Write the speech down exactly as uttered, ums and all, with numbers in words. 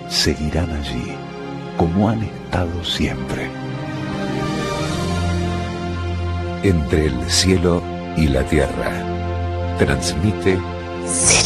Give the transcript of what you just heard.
seguirán allí, como han estado siempre. Entre el cielo y la tierra, transmite